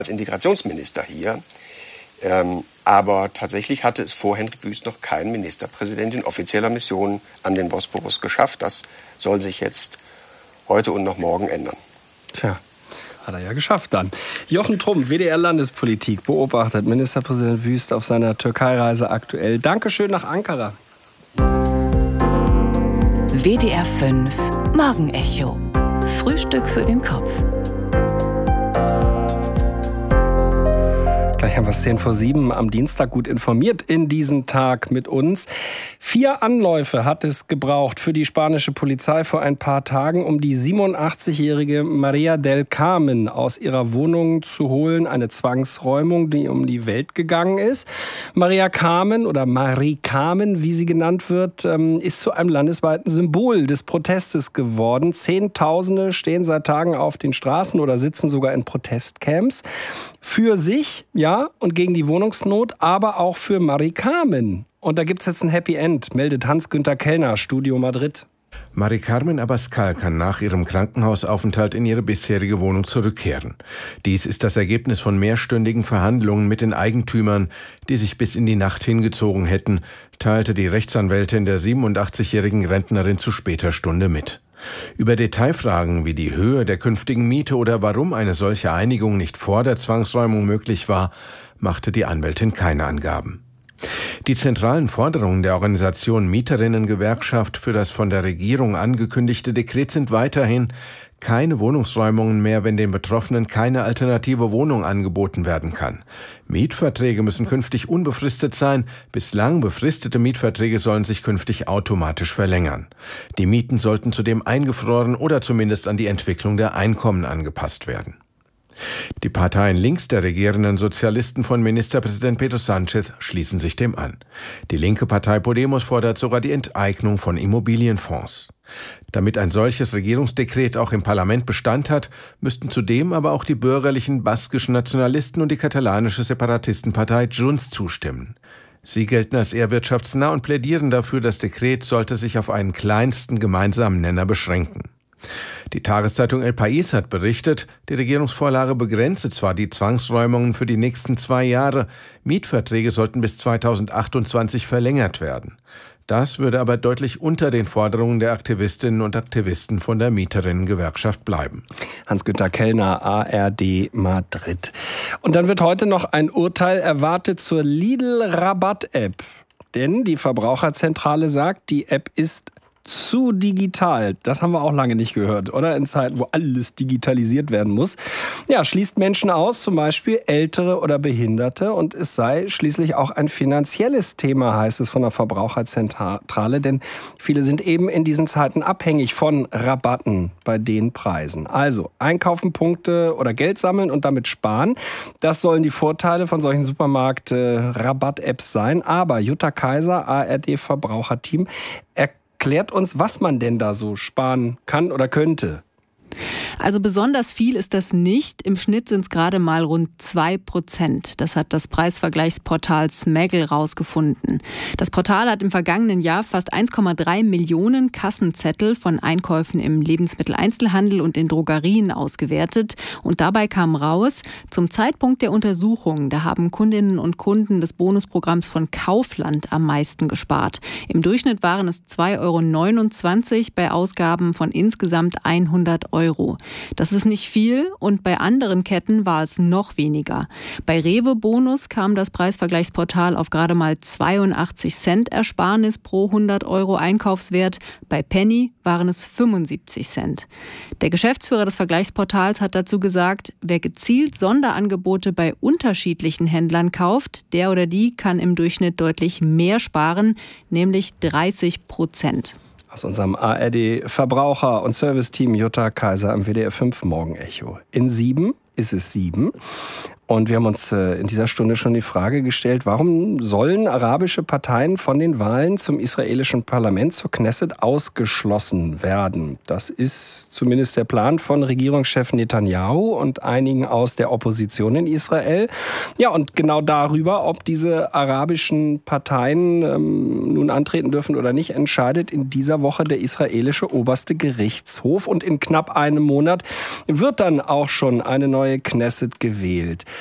als Integrationsminister hier. Aber tatsächlich hatte es vor Hendrik Wüst noch kein Ministerpräsident in offizieller Mission an den Bosporus geschafft. Das soll sich jetzt heute und noch morgen ändern. Tja, hat er ja geschafft dann. Jochen Trump, WDR-Landespolitik, beobachtet Ministerpräsident Wüst auf seiner Türkei-Reise aktuell. Dankeschön nach Ankara. WDR 5 Morgenecho. Frühstück für den Kopf. Gleich haben wir es 6:10 am Dienstag gut informiert in diesen Tag mit uns. 4 Anläufe hat es gebraucht für die spanische Polizei vor ein paar Tagen, um die 87-jährige María del Carmen aus ihrer Wohnung zu holen. Eine Zwangsräumung, die um die Welt gegangen ist. María Carmen oder Mari Carmen, wie sie genannt wird, ist zu einem landesweiten Symbol des Protestes geworden. Zehntausende stehen seit Tagen auf den Straßen oder sitzen sogar in Protestcamps. Für sich, ja, und gegen die Wohnungsnot, aber auch für Mari Carmen. Und da gibt's jetzt ein Happy End, meldet Hans-Günther Kellner, Studio Madrid. Mari Carmen Abascal kann nach ihrem Krankenhausaufenthalt in ihre bisherige Wohnung zurückkehren. Dies ist das Ergebnis von mehrstündigen Verhandlungen mit den Eigentümern, die sich bis in die Nacht hingezogen hätten, teilte die Rechtsanwältin der 87-jährigen Rentnerin zu später Stunde mit. Über Detailfragen wie die Höhe der künftigen Miete oder warum eine solche Einigung nicht vor der Zwangsräumung möglich war, machte die Anwältin keine Angaben. Die zentralen Forderungen der Organisation Mieterinnengewerkschaft für das von der Regierung angekündigte Dekret sind weiterhin: keine Wohnungsräumungen mehr, wenn den Betroffenen keine alternative Wohnung angeboten werden kann. Mietverträge müssen künftig unbefristet sein. Bislang befristete Mietverträge sollen sich künftig automatisch verlängern. Die Mieten sollten zudem eingefroren oder zumindest an die Entwicklung der Einkommen angepasst werden. Die Parteien links der regierenden Sozialisten von Ministerpräsident Pedro Sánchez schließen sich dem an. Die linke Partei Podemos fordert sogar die Enteignung von Immobilienfonds. Damit ein solches Regierungsdekret auch im Parlament Bestand hat, müssten zudem aber auch die bürgerlichen baskischen Nationalisten und die katalanische Separatistenpartei Junts zustimmen. Sie gelten als eher wirtschaftsnah und plädieren dafür, das Dekret sollte sich auf einen kleinsten gemeinsamen Nenner beschränken. Die Tageszeitung El País hat berichtet, die Regierungsvorlage begrenze zwar die Zwangsräumungen für die nächsten 2 Jahre, Mietverträge sollten bis 2028 verlängert werden. Das würde aber deutlich unter den Forderungen der Aktivistinnen und Aktivisten von der Mieterinnengewerkschaft bleiben. Hans-Günther Kellner, ARD Madrid. Und dann wird heute noch ein Urteil erwartet zur Lidl-Rabatt-App. Denn die Verbraucherzentrale sagt, die App ist zu digital. Das haben wir auch lange nicht gehört, oder? In Zeiten, wo alles digitalisiert werden muss. Ja, schließt Menschen aus, zum Beispiel Ältere oder Behinderte. Und es sei schließlich auch ein finanzielles Thema, heißt es von der Verbraucherzentrale. Denn viele sind eben in diesen Zeiten abhängig von Rabatten bei den Preisen. Also einkaufen, Punkte oder Geld sammeln und damit sparen. Das sollen die Vorteile von solchen Supermarkt-Rabatt-Apps sein. Aber Jutta Kaiser, ARD-Verbraucherteam, erklärt uns, was man denn da so sparen kann oder könnte. Also besonders viel ist das nicht. Im Schnitt sind es gerade mal rund 2%. Das hat das Preisvergleichsportal Smaggle rausgefunden. Das Portal hat im vergangenen Jahr fast 1,3 Millionen Kassenzettel von Einkäufen im Lebensmitteleinzelhandel und in Drogerien ausgewertet. Und dabei kam raus, zum Zeitpunkt der Untersuchung, da haben Kundinnen und Kunden des Bonusprogramms von Kaufland am meisten gespart. Im Durchschnitt waren es 2,29 € bei Ausgaben von insgesamt 100 €. Das ist nicht viel und bei anderen Ketten war es noch weniger. Bei Rewe Bonus kam das Preisvergleichsportal auf gerade mal 82 Cent Ersparnis pro 100 € Einkaufswert. Bei Penny waren es 75 Cent. Der Geschäftsführer des Vergleichsportals hat dazu gesagt, wer gezielt Sonderangebote bei unterschiedlichen Händlern kauft, der oder die kann im Durchschnitt deutlich mehr sparen, nämlich 30%. Aus unserem ARD-Verbraucher- und Serviceteam Jutta Kaiser im WDR 5 Morgenecho. In 7 ist es 7. Und wir haben uns in dieser Stunde schon die Frage gestellt, warum sollen arabische Parteien von den Wahlen zum israelischen Parlament, zur Knesset, ausgeschlossen werden? Das ist zumindest der Plan von Regierungschef Netanyahu und einigen aus der Opposition in Israel. Ja, und genau darüber, ob diese arabischen Parteien nun antreten dürfen oder nicht, entscheidet in dieser Woche der israelische oberste Gerichtshof. Und in knapp einem Monat wird dann auch schon eine neue Knesset gewählt.